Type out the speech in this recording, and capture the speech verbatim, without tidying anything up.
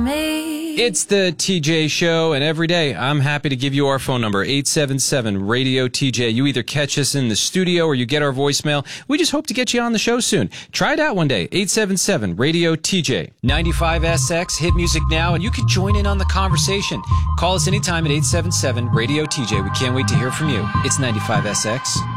It's the T J Show, and every day I'm happy to give you our phone number, eight seven seven radio T J. You either catch us in the studio or you get our voicemail. We just hope to get you on the show soon. Try it out one day, eight seven seven radio T J. ninety-five S X, hit music now, and you can join in on the conversation. Call us anytime at eight seven seven radio T J. We can't wait to hear from you. It's ninety-five S X.